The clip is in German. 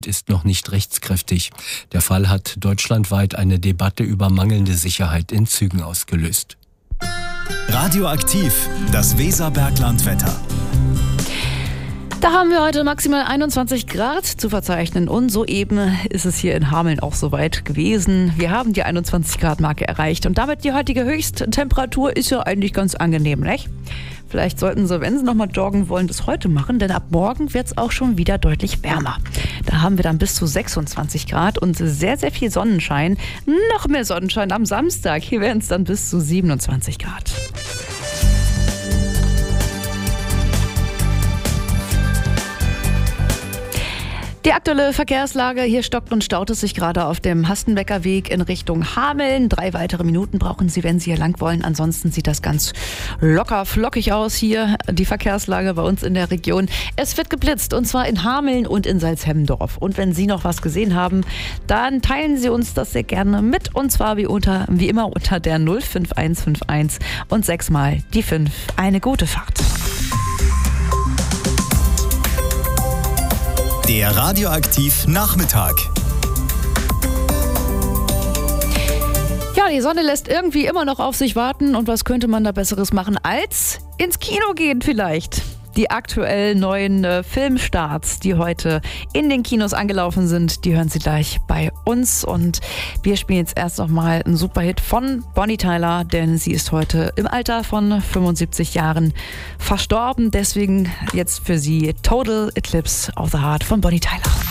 ist noch nicht rechtskräftig. Der Fall hat deutschlandweit eine Debatte über mangelnde Sicherheit in Zügen ausgelöst. Radioaktiv, das Weserberglandwetter. Da haben wir heute maximal 21 Grad zu verzeichnen und soeben ist es hier in Hameln auch soweit gewesen. Wir haben die 21 Grad Marke erreicht und damit die heutige Höchsttemperatur ist ja eigentlich ganz angenehm, nicht? Vielleicht sollten Sie, wenn Sie nochmal joggen wollen, das heute machen, denn ab morgen wird es auch schon wieder deutlich wärmer. Da haben wir dann bis zu 26 Grad und sehr, sehr viel Sonnenschein. Noch mehr Sonnenschein am Samstag. Hier werden es dann bis zu 27 Grad. Die aktuelle Verkehrslage, hier stockt und staut es sich gerade auf dem Hastenbecker Weg in Richtung Hameln. 3 weitere Minuten brauchen Sie, wenn Sie hier lang wollen. Ansonsten sieht das ganz locker flockig aus hier, die Verkehrslage bei uns in der Region. Es wird geblitzt und zwar in Hameln und in Salzhemmendorf. Und wenn Sie noch was gesehen haben, dann teilen Sie uns das sehr gerne mit. Und zwar wie immer unter der 05151 und 6 mal die 5. Eine gute Fahrt. Der Radioaktiv Nachmittag. Ja, die Sonne lässt irgendwie immer noch auf sich warten. Und was könnte man da Besseres machen, als ins Kino gehen vielleicht? Die aktuell neuen Filmstarts, die heute in den Kinos angelaufen sind, die hören Sie gleich bei uns. Und wir spielen jetzt erst nochmal einen Superhit von Bonnie Tyler, denn sie ist heute im Alter von 75 Jahren verstorben. Deswegen jetzt für Sie Total Eclipse of the Heart von Bonnie Tyler.